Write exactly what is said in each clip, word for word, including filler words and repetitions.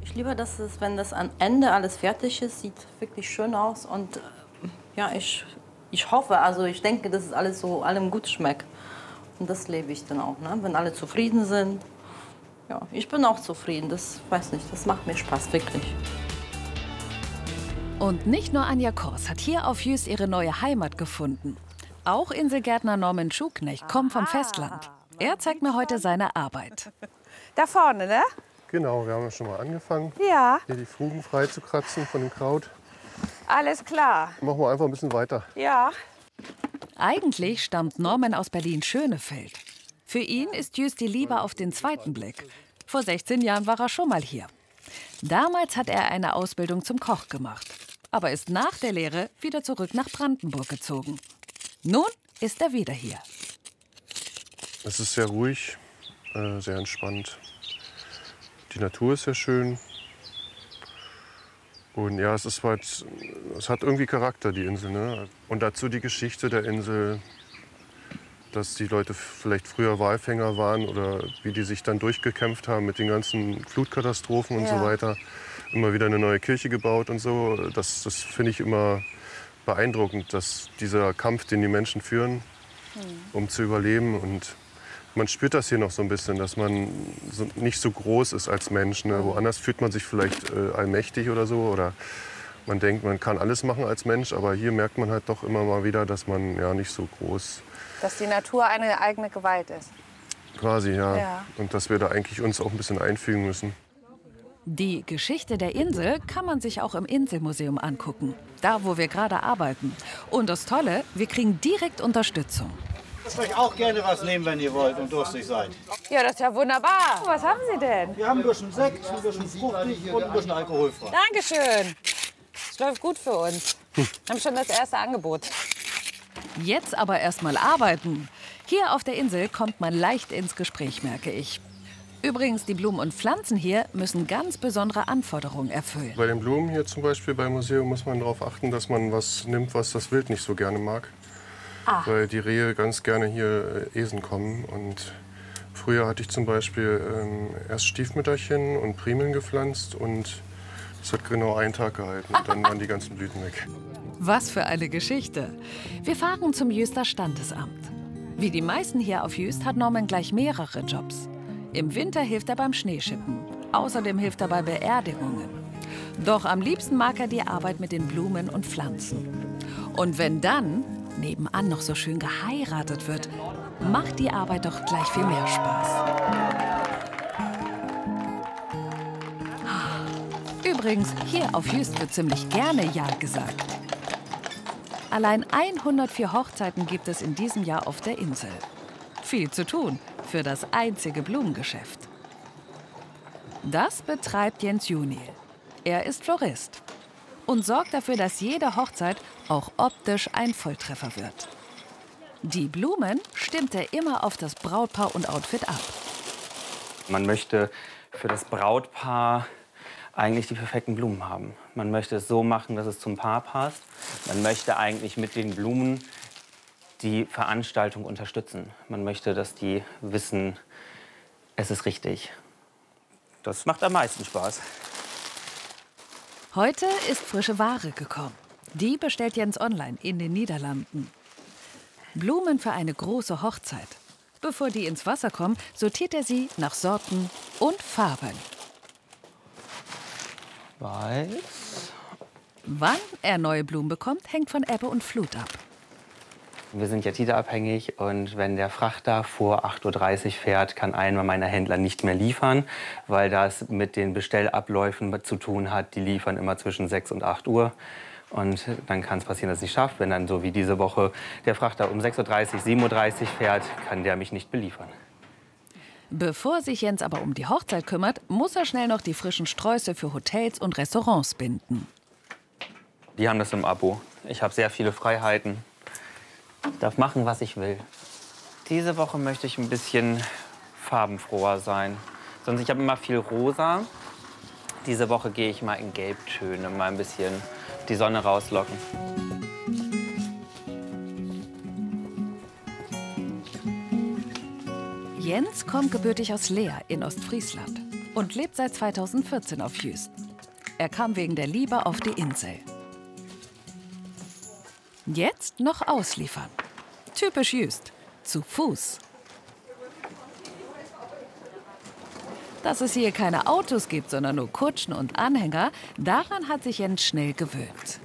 Ich liebe, dass es, wenn das am Ende alles fertig ist, sieht wirklich schön aus. Und äh, ja, ich, ich hoffe, also ich denke, dass es alles so allem gut schmeckt. Und das lebe ich dann auch, ne? Wenn alle zufrieden sind. Ja, ich bin auch zufrieden. Das weiß nicht, das macht mir Spaß, wirklich. Und nicht nur Anja Kors hat hier auf Jüst ihre neue Heimat gefunden. Auch Inselgärtner Norman Schuknecht kommt vom Festland. Er zeigt mir heute seine Arbeit. Da vorne, ne? Genau, wir haben ja schon mal angefangen, Ja. hier die Fugen frei zu kratzen von dem Kraut. Alles klar. Machen wir einfach ein bisschen weiter. Ja. Eigentlich stammt Norman aus Berlin-Schönefeld. Für ihn ist Jüst die Liebe auf den zweiten Blick. Vor sechzehn Jahren war er schon mal hier. Damals hat er eine Ausbildung zum Koch gemacht, aber ist nach der Lehre wieder zurück nach Brandenburg gezogen. Nun ist er wieder hier. Es ist sehr ruhig, äh, sehr entspannt. Die Natur ist sehr schön. Und ja, es ist halt, es hat irgendwie Charakter, die Insel, ne? Und dazu die Geschichte der Insel, dass die Leute vielleicht früher Walfänger waren oder wie die sich dann durchgekämpft haben mit den ganzen Flutkatastrophen und Ja. so weiter. Immer wieder eine neue Kirche gebaut und so. Das, das finde ich immer beeindruckend, dass dieser Kampf, den die Menschen führen, um zu überleben. Und man spürt das hier noch so ein bisschen, dass man so, nicht so groß ist als Mensch. Ne? Woanders fühlt man sich vielleicht äh, allmächtig oder so. Oder man denkt, man kann alles machen als Mensch. Aber hier merkt man halt doch immer mal wieder, dass man ja nicht so groß Dass die Natur eine eigene Gewalt ist. quasi, ja. Ja. Und dass wir da eigentlich uns auch ein bisschen einfügen müssen. Die Geschichte der Insel kann man sich auch im Inselmuseum angucken. Da, wo wir gerade arbeiten. Und das Tolle, wir kriegen direkt Unterstützung. Ich würde euch auch gerne was nehmen, wenn ihr wollt und durstig seid. Ja, das ist ja wunderbar. Was haben Sie denn? Wir haben ein bisschen Sekt, ein bisschen fruchtig und ein bisschen alkoholfrei. Dankeschön. Es läuft gut für uns. Wir haben schon das erste Angebot. Jetzt aber erstmal arbeiten. Hier auf der Insel kommt man leicht ins Gespräch, merke ich. Übrigens, die Blumen und Pflanzen hier müssen ganz besondere Anforderungen erfüllen. Bei den Blumen hier zum Beispiel beim Museum muss man darauf achten, dass man was nimmt, was das Wild nicht so gerne mag. Ah. Weil die Rehe ganz gerne hier äh, Esen kommen. Und früher hatte ich zum Beispiel ähm, erst Stiefmütterchen und Primeln gepflanzt. Und das hat genau einen Tag gehalten. Und dann waren die ganzen Blüten weg. Was für eine Geschichte. Wir fahren zum Jüster Standesamt. Wie die meisten hier auf Jüst hat Norman gleich mehrere Jobs. Im Winter hilft er beim Schneeschippen. Außerdem hilft er bei Beerdigungen. Doch am liebsten mag er die Arbeit mit den Blumen und Pflanzen. Und wenn dann nebenan noch so schön geheiratet wird, macht die Arbeit doch gleich viel mehr Spaß. Übrigens, hier auf Jüst wird ziemlich gerne Ja gesagt. Allein hundertvier Hochzeiten gibt es in diesem Jahr auf der Insel. Viel zu tun für das einzige Blumengeschäft. Das betreibt Jens Juniel. Er ist Florist und sorgt dafür, dass jede Hochzeit auch optisch ein Volltreffer wird. Die Blumen stimmt er immer auf das Brautpaar und Outfit ab. Man möchte für das Brautpaar eigentlich die perfekten Blumen haben. Man möchte es so machen, dass es zum Paar passt. Man möchte eigentlich mit den Blumen die Veranstaltung unterstützen. Man möchte, dass die wissen, es ist richtig. Das macht am meisten Spaß. Heute ist frische Ware gekommen. Die bestellt Jens online in den Niederlanden. Blumen für eine große Hochzeit. Bevor die ins Wasser kommen, sortiert er sie nach Sorten und Farben. Weiß. Wann er neue Blumen bekommt, hängt von Ebbe und Flut ab. Wir sind ja titelabhängig und wenn der Frachter vor acht Uhr dreißig fährt, kann einer meiner Händler nicht mehr liefern, weil das mit den Bestellabläufen zu tun hat. Die liefern immer zwischen sechs und acht Uhr. Und dann kann es passieren, dass es nicht schafft. Wenn dann so wie diese Woche der Frachter um sechs Uhr dreißig, sieben Uhr dreißig fährt, kann der mich nicht beliefern. Bevor sich Jens aber um die Hochzeit kümmert, muss er schnell noch die frischen Sträuße für Hotels und Restaurants binden. Die haben das im Abo. Ich habe sehr viele Freiheiten. Ich darf machen, was ich will. Diese Woche möchte ich ein bisschen farbenfroher sein. Sonst ich habe immer viel rosa. Diese Woche gehe ich mal in Gelbtöne, mal ein bisschen die Sonne rauslocken. Jens kommt gebürtig aus Leer in Ostfriesland. und lebt seit zweitausendvierzehn auf Jüst. Er kam wegen der Liebe auf die Insel. Jetzt noch ausliefern. Typisch Jüst. Zu Fuß. Dass es hier keine Autos gibt, sondern nur Kutschen und Anhänger, daran hat sich Jens schnell gewöhnt.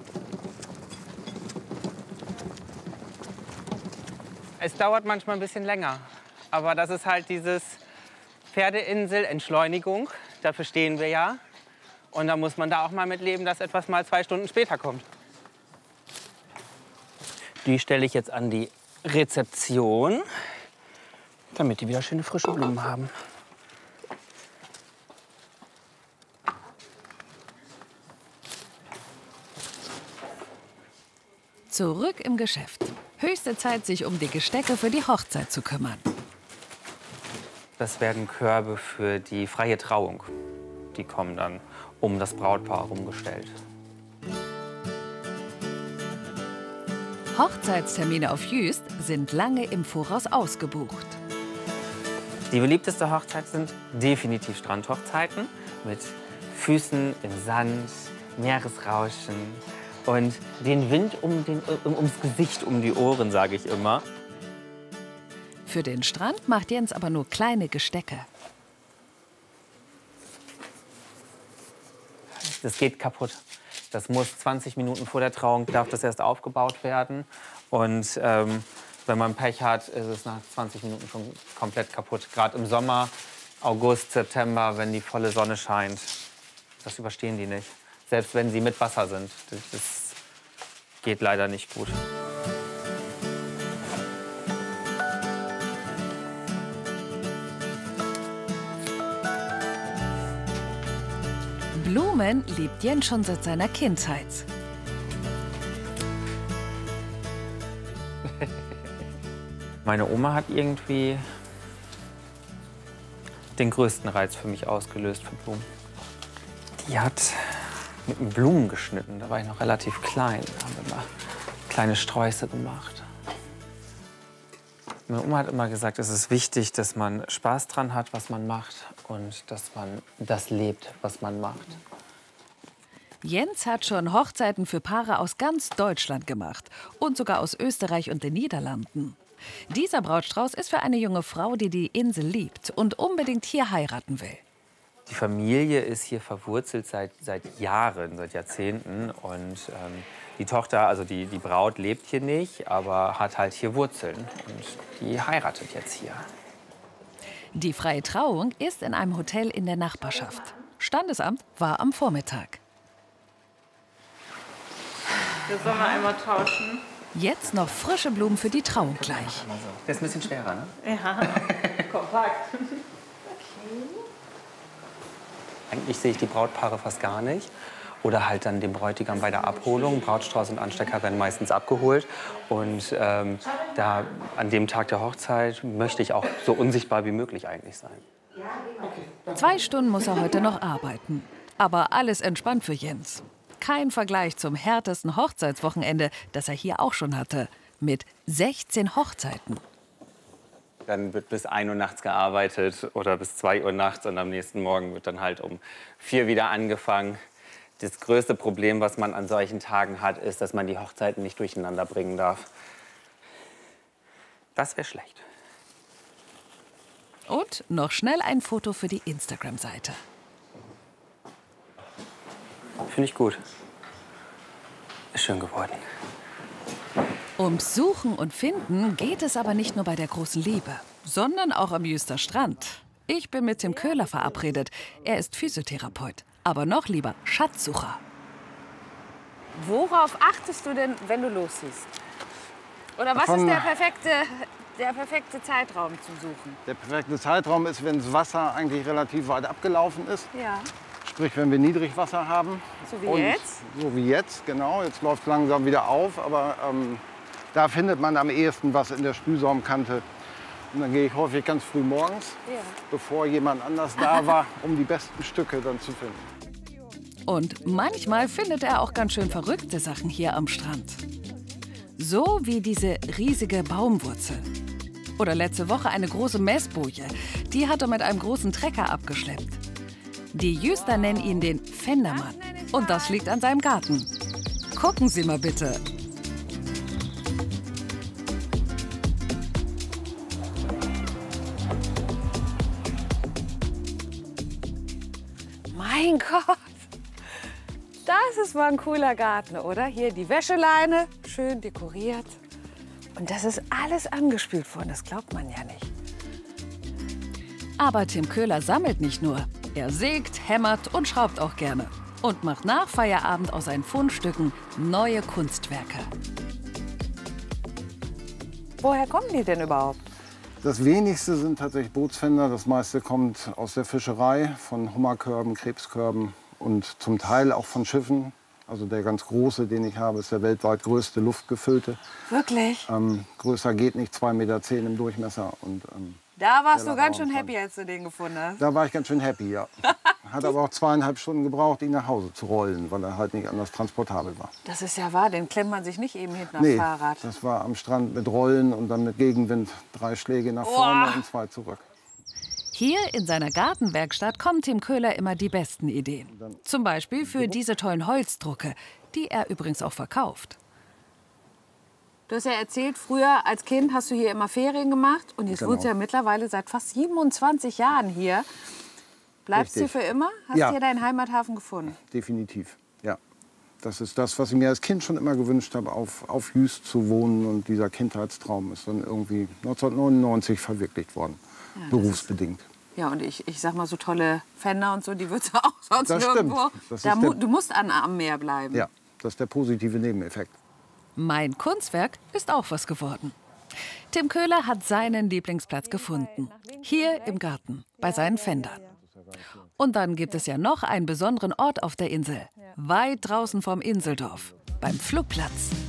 Es dauert manchmal ein bisschen länger, aber das ist halt dieses Pferdeinsel, Entschleunigung, dafür stehen wir ja. Und da muss man da auch mal mit leben, dass etwas mal zwei Stunden später kommt. Die stelle ich jetzt an die Rezeption, damit die wieder schöne frische Blumen haben. Zurück im Geschäft. Höchste Zeit, sich um die Gestecke für die Hochzeit zu kümmern. Das werden Körbe für die freie Trauung. Die kommen dann um das Brautpaar herumgestellt. Hochzeitstermine auf Jüst sind lange im Voraus ausgebucht. Die beliebteste Hochzeit sind definitiv Strandhochzeiten mit Füßen im Sand, Meeresrauschen und den Wind um den, um, ums Gesicht, um die Ohren, sage ich immer. Für den Strand macht Jens aber nur kleine Gestecke. Das geht kaputt. Das muss zwanzig Minuten vor der Trauung, darf das erst aufgebaut werden. Und ähm, wenn man Pech hat, ist es nach zwanzig Minuten schon komplett kaputt. Gerade im Sommer, August, September, wenn die volle Sonne scheint. Das überstehen die nicht. Selbst wenn sie mit Wasser sind. Das, das geht leider nicht gut. Blumen liebt Jens schon seit seiner Kindheit. Meine Oma hat irgendwie den größten Reiz für mich ausgelöst für Blumen. Die hat mit einem Blumen geschnitten, da war ich noch relativ klein. Da haben wir immer kleine Sträuße gemacht. Meine Oma hat immer gesagt, es ist wichtig, dass man Spaß dran hat, was man macht und dass man das lebt, was man macht. Jens hat schon Hochzeiten für Paare aus ganz Deutschland gemacht und sogar aus Österreich und den Niederlanden. Dieser Brautstrauß ist für eine junge Frau, die die Insel liebt und unbedingt hier heiraten will. Die Familie ist hier verwurzelt seit, seit Jahren, seit Jahrzehnten. Und ähm, die Tochter, also die, die Braut, lebt hier nicht, aber hat halt hier Wurzeln. Und die heiratet jetzt hier. Die freie Trauung ist in einem Hotel in der Nachbarschaft. Standesamt war am Vormittag. Das sollen wir einmal tauschen. Jetzt noch frische Blumen für die Trauung gleich. Der ist ein bisschen schwerer, ne? Ja, kompakt. Eigentlich sehe ich die Brautpaare fast gar nicht. Oder halt dann den Bräutigam bei der Abholung. Brautstrauß und Anstecker werden meistens abgeholt. Und ähm, da, an dem Tag der Hochzeit möchte ich auch so unsichtbar wie möglich eigentlich sein. Zwei Stunden muss er heute noch arbeiten. Aber alles entspannt für Jens. Kein Vergleich zum härtesten Hochzeitswochenende, das er hier auch schon hatte. Mit sechzehn Hochzeiten. Dann wird bis ein Uhr nachts gearbeitet oder bis zwei Uhr nachts und am nächsten Morgen wird dann halt um vier wieder angefangen. Das größte Problem, was man an solchen Tagen hat, ist, dass man die Hochzeiten nicht durcheinander bringen darf. Das wäre schlecht. Und noch schnell ein Foto für die Instagram-Seite. Finde ich gut. Ist schön geworden. Ums Suchen und Finden geht es aber nicht nur bei der großen Liebe, sondern auch am Jüster Strand. Ich bin mit Tim Köhler verabredet. Er ist Physiotherapeut, aber noch lieber Schatzsucher. Worauf achtest du denn, wenn du losziehst? Oder was Von- ist der perfekte, der perfekte Zeitraum zum Suchen? Der perfekte Zeitraum ist, wenn das Wasser eigentlich relativ weit abgelaufen ist. Ja, Sprich, wenn wir Niedrigwasser haben. so wie Und jetzt. So wie jetzt, genau. Jetzt läuft es langsam wieder auf. Aber ähm, da findet man am ehesten was in der Sprühsaumkante. Und dann gehe ich häufig ganz früh morgens, Ja. bevor jemand anders da war, um die besten Stücke dann zu finden. Und manchmal findet er auch ganz schön verrückte Sachen hier am Strand. So wie diese riesige Baumwurzel. Oder letzte Woche eine große Messboje. Die hat er mit einem großen Trecker abgeschleppt. Die Jüster nennen ihn den Fendermann. Und das liegt an seinem Garten. Gucken Sie mal bitte. Mein Gott, das ist mal ein cooler Garten, oder? Hier die Wäscheleine, schön dekoriert. Und das ist alles angespült worden, das glaubt man ja nicht. Aber Tim Köhler sammelt nicht nur. Er sägt, hämmert und schraubt auch gerne. Und macht nach Feierabend aus seinen Fundstücken neue Kunstwerke. Woher kommen die denn überhaupt? Das wenigste sind tatsächlich Bootsfender. Das meiste kommt aus der Fischerei, von Hummerkörben, Krebskörben und zum Teil auch von Schiffen. Also der ganz große, den ich habe, ist der weltweit größte luftgefüllte. Wirklich? Ähm, größer geht nicht, zwei Meter zehn im Durchmesser. Und, ähm, Da warst du der ganz schön Raumfang. happy, als du den gefunden hast. Da war ich ganz schön happy, ja. Hat aber auch zweieinhalb Stunden gebraucht, ihn nach Hause zu rollen, weil er halt nicht anders transportabel war. Das ist ja wahr, den klemmt man sich nicht eben hinten Nee, aufs Fahrrad. das war am Strand mit Rollen und dann mit Gegenwind drei Schläge nach vorne Oh. und zwei zurück. Hier in seiner Gartenwerkstatt kommt Tim Köhler immer die besten Ideen. Zum Beispiel für diese tollen Holzdrucke, die er übrigens auch verkauft. Du hast ja erzählt, früher als Kind hast du hier immer Ferien gemacht. Und jetzt Genau. wohnst du ja mittlerweile seit fast siebenundzwanzig Jahren hier. Bleibst du Richtig. für immer? Hast Ja. hier deinen Heimathafen gefunden? Definitiv, ja. Das ist das, was ich mir als Kind schon immer gewünscht habe, auf, auf Jüst zu wohnen. Und dieser Kindheitstraum ist dann irgendwie neunzehnhundertneunundneunzig verwirklicht worden, berufsbedingt. Ja, und ich, ich sag mal, so tolle Fender und so, die wird es auch sonst Das stimmt. nirgendwo. Das Da ist mu der- du musst an, am Meer bleiben. Ja, das ist der positive Nebeneffekt. Mein Kunstwerk ist auch was geworden. Tim Köhler hat seinen Lieblingsplatz gefunden. Hier im Garten, bei seinen Fendern. Und dann gibt es ja noch einen besonderen Ort auf der Insel. Weit draußen vom Inseldorf, beim Flugplatz.